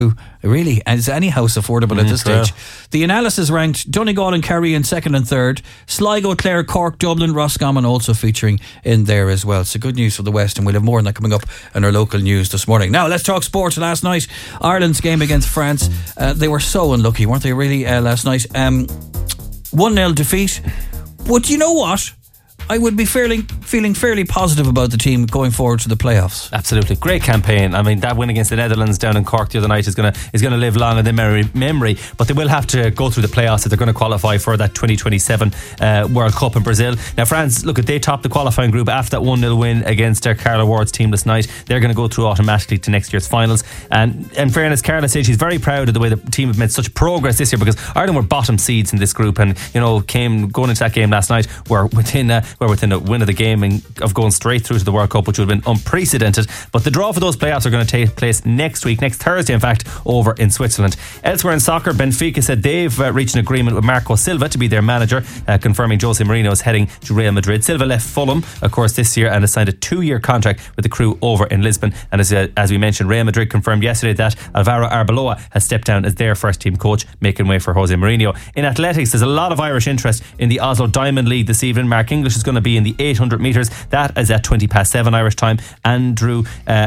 Really, is any house affordable at this stage? The analysis ranked Donegal and Kerry in second and third, Sligo, Clare, Cork, Dublin, Roscommon also featuring in there as well. So good news for the West, and we'll have more on that coming up in our local news this morning. Now let's talk sports. Last night, Ireland's game against France, they were so unlucky, weren't they really, last night? 1-0 defeat. But you know what? I would be feeling fairly positive about the team going forward to the playoffs. Absolutely, great campaign. I mean, that win against the Netherlands down in Cork the other night is going to live long in their memory. But they will have to go through the playoffs if they're going to qualify for that 2027 World Cup in Brazil. Now, France, look, they topped the qualifying group after that 1-0 win against Carla Ward's team last night. They're going to go through automatically to next year's finals. And in fairness, Carla said she's very proud of the way the team have made such progress this year, because Ireland were bottom seeds in this group, and going into that game last night, were within a win of the game and of going straight through to the World Cup, which would have been unprecedented. But the draw for those playoffs are going to take place next Thursday in fact, over in Switzerland. Elsewhere in soccer, Benfica said they've reached an agreement with Marco Silva to be their manager, confirming Jose Mourinho is heading to Real Madrid. Silva left Fulham, of course, this year and has signed a 2-year contract with the crew over in Lisbon. And as we mentioned, Real Madrid confirmed yesterday that Alvaro Arbeloa has stepped down as their first team coach, making way for Jose Mourinho. In athletics, there's a lot of Irish interest in the Oslo Diamond League this evening. Mark English is going to be in the 800 metres. That is at 7:20 Irish time. Andrew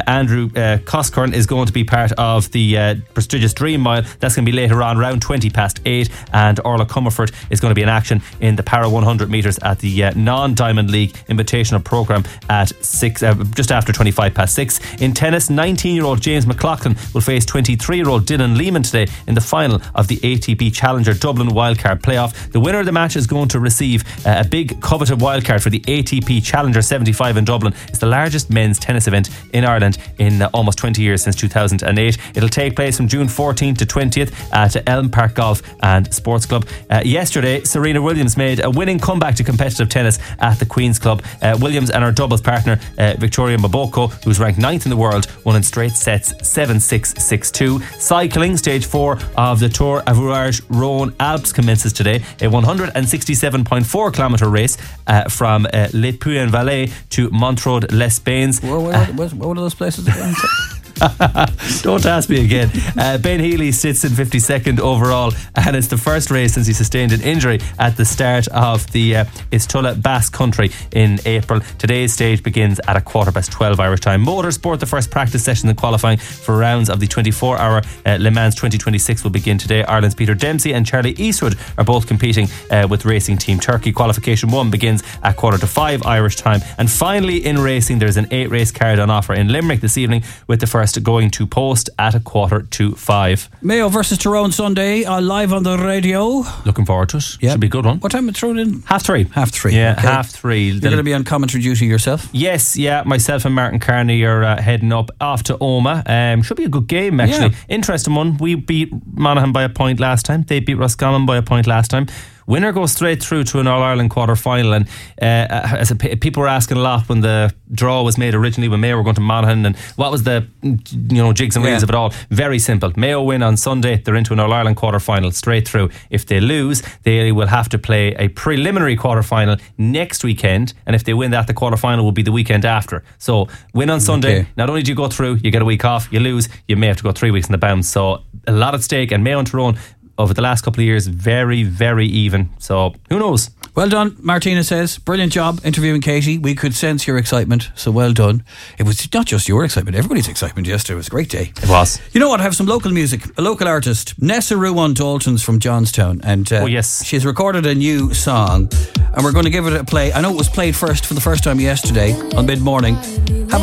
Coscorn is going to be part of the prestigious Dream Mile. That's going to be later on, around 8:20. And Orla Comerford is going to be in action in the Para 100 metres at the non-Diamond League Invitational programme at just after 6:25. In tennis, 19-year-old James McLaughlin will face 23-year-old Dylan Lehman today in the final of the ATP Challenger Dublin wildcard playoff. The winner of the match is going to receive a big coveted wildcard for the ATP Challenger 75 in Dublin. It's the largest men's tennis event in Ireland in almost 20 years, since 2008. It'll take place from June 14th to 20th at Elm Park Golf and Sports Club. Yesterday, Serena Williams made a winning comeback to competitive tennis at the Queen's Club. Williams and her doubles partner Victoria Mboko, who's ranked 9th in the world, won in straight sets 7-6, 6-2. Cycling, stage 4 of the Tour Avrage Rhône Alps commences today. A 167.4 kilometre race from Le Puy-en-Velay to Montreux Les Bains. What are those places again? Don't ask me again. Ben Healy sits in 52nd overall, and it's the first race since he sustained an injury at the start of the Istola Basque Country in April. Today's stage begins at 12:15 Irish time. Motorsport, the first practice session in qualifying for rounds of the 24-hour Le Mans 2026 will begin today. Ireland's Peter Dempsey and Charlie Eastwood are both competing with Racing Team Turkey. Qualification 1 begins at 4:45 Irish time. And finally, in racing, there's an 8-race card on offer in Limerick this evening, with the first going to post at 4:45. Mayo versus Tyrone Sunday, live on the radio. Looking forward to it. Yep. Should be a good one. What time is thrown in? 3:30. Yeah, okay. 3:30. You're going to be on commentary duty yourself? Yes, yeah. Myself and Martin Carney are heading off to Omagh. Should be a good game, actually. Yeah. Interesting one. We beat Monaghan by a point last time. They beat Roscommon by a point last time. Winner goes straight through to an All-Ireland quarter-final. And people were asking a lot when the draw was made originally, when Mayo were going to Monaghan, and what was the jigs and reels of it all. Very simple. Mayo win on Sunday, they're into an All-Ireland quarter-final straight through. If they lose, they will have to play a preliminary quarter-final next weekend, and if they win that, the quarter-final will be the weekend after. So win on Sunday, not only do you go through, you get a week off. You lose, you may have to go 3 weeks in the bounce. So a lot at stake, and Mayo and Tyrone over the last couple of years, very, very even. So who knows? Well done, Martina says. Brilliant job interviewing Katie. We could sense your excitement, so well done. It was not just your excitement, everybody's excitement yesterday. It was a great day. It was. You know what? I have some local music. A local artist, Nessa Ruan Dalton's from Johnstown, and she's recorded a new song, and we're going to give it a play. I know it was played for the first time yesterday on Mid Morning. Have